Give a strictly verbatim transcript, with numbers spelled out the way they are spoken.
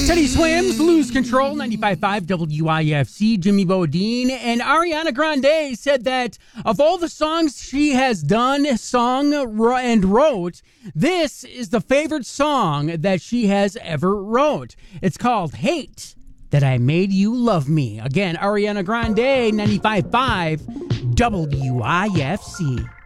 Teddy Swims, Lose Control, ninety-five point five W I F C, Jimmy Bodine. And Ariana Grande said that of all the songs she has done, sung, ro- and wrote, this is the favorite song that she has ever wrote. It's called Hate That I Made You Love Me. Again, Ariana Grande, ninety-five point five W I F C.